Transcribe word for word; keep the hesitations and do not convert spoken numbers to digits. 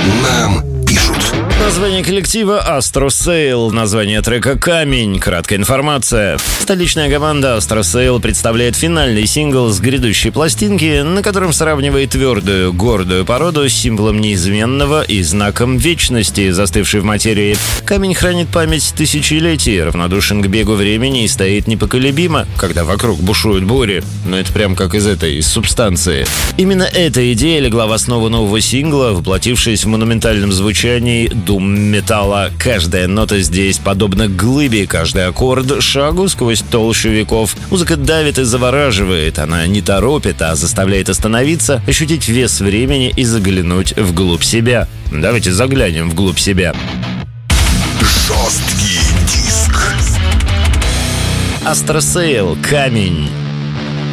Нам пишут. Название коллектива Astro Sail, название трека «Камень». Краткая информация. Столичная команда Astro Sail представляет финальный сингл с грядущей пластинки, на котором сравнивает твердую, гордую породу с символом неизменного и знаком вечности, застывшей в материи. Камень хранит память тысячелетий, равнодушен к бегу времени и стоит непоколебимо, когда вокруг бушуют бури. Но это прям как из этой, из субстанции. Именно эта идея легла в основу нового сингла, воплотившись в монументальном звучании дум-металла. Каждая нота здесь подобна глыбе, каждый аккорд — шагу сквозь толщу веков. Музыка давит и завораживает, она не торопит, а заставляет остановиться, ощутить вес времени и заглянуть вглубь себя. Давайте заглянем вглубь себя. Жесткий диск. Astro Sail, «Камень».